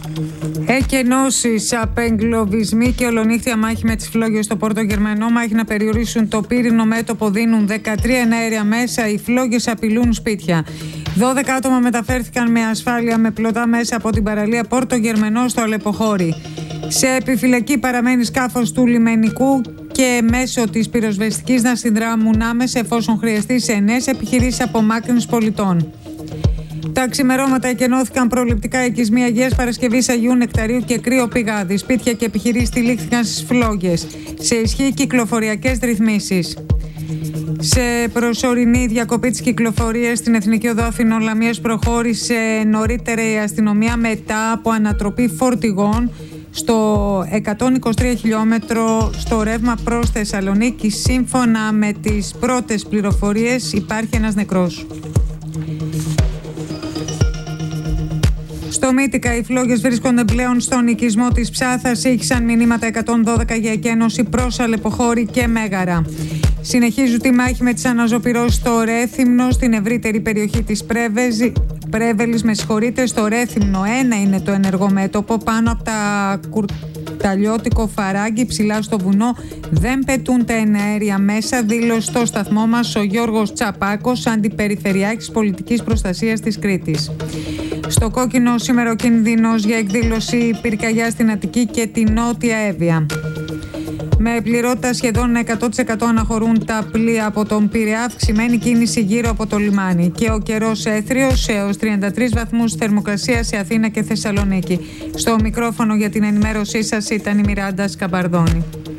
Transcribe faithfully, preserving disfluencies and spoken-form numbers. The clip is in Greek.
Εκενώσεις, απεγκλωβισμοί και ολονύχτια μάχη με τις φλόγες στο Πόρτο Γερμανό. Μάχη να περιορίσουν το πύρινο μέτωπο, δίνουν δεκατρία εναέρια μέσα. Οι φλόγες απειλούν σπίτια. δώδεκα άτομα μεταφέρθηκαν με ασφάλεια με πλωτά μέσα από την παραλία Πόρτο Γερμανό στο Αλεποχώρι. Σε επιφυλακή παραμένει σκάφος του λιμενικού και μέσω της πυροσβεστικής να συνδράμουν άμεσα εφόσον χρειαστεί σε νέες επιχειρήσεις απομάκρυνσης πολιτών. Τα ξημερώματα εκενώθηκαν προληπτικά οικισμοί Αγίας Παρασκευής, Αγίου Νεκταρίου και Κρύο Πηγάδι. Σπίτια και επιχειρήσεις τυλίχθηκαν στις φλόγες. Σε ισχύ κυκλοφοριακές ρυθμίσεις. Σε προσωρινή διακοπή της κυκλοφορίας στην Εθνική Οδό Αθηνών Λαμίας προχώρησε νωρίτερα η αστυνομία μετά από ανατροπή φορτηγών στο εκατόν είκοσι τρία χιλιόμετρο στο ρεύμα προς Θεσσαλονίκη. Σύμφωνα με τις πρώτες πληροφορίες υπάρχει ένας νεκρός. Στο Μύτικα οι φλόγες βρίσκονται πλέον στον οικισμό της Ψάθας. Ήχησαν μηνύματα εκατόν δώδεκα για εκένωση προς Αλεποχώρι και Μέγαρα. Συνεχίζουν τη μάχη με τις αναζωπυρώσεις στο Ρέθυμνο, στην ευρύτερη περιοχή της Πρέβεζη. Πρέβελης, με συγχωρείτε, στο Ρέθυμνο ένα είναι το ενεργό μέτωπο. Πάνω από τα κουρταλιώτικο φαράγγι ψηλά στο βουνό δεν πετούν τα εναέρια μέσα, δήλωσε στο σταθμό μας ο Γιώργος Τσαπάκος, αντιπεριφερειάρχης πολιτικής προστασίας της Κρήτης. Στο Κόκκινο σήμερα ο κίνδυνος για εκδήλωση πυρκαγιά στην Αττική και τη Νότια Εύβοια. Με πληρότητα σχεδόν εκατό τοις εκατό αναχωρούν τα πλοία από τον Πειραιά, αυξημένη κίνηση γύρω από το λιμάνι. Και ο καιρός έθριος έως τριάντα τρεις βαθμούς θερμοκρασία σε Αθήνα και Θεσσαλονίκη. Στο μικρόφωνο για την ενημέρωσή σας ήταν η Μιράντα Σκαμπαρδόνη.